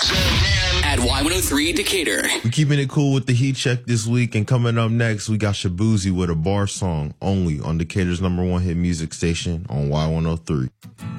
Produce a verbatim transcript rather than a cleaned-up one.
At Y one oh three Decatur. We're keeping it cool with the heat check this week, and coming up next, we got Shabuzi with a bar song only on Decatur's number one hit music station on Y one oh three.